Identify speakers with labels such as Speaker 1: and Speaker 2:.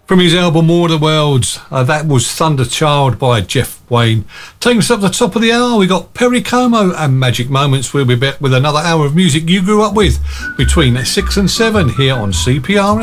Speaker 1: From his album War of the Worlds, that was Thunderchild by Jeff Wayne. Taking us up to the top of the hour, we got Perry Como and Magic Moments. We'll be back with another hour of music you grew up with between 6 and 7 here on CPR.